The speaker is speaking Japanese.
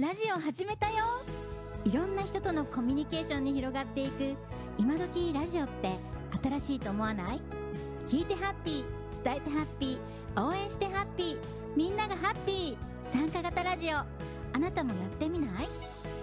ラジオ始めたよ。いろんな人とのコミュニケーションに広がっていく今時ラジオって新しいと思わない？聞いてハッピー、伝えてハッピー、応援してハッピー、みんながハッピー。参加型ラジオ、あなたもやってみない？